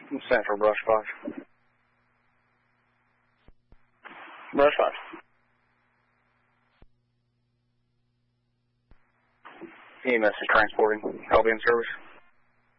Central Brush 5. Brush 5. EMS is transporting. I'll be in service.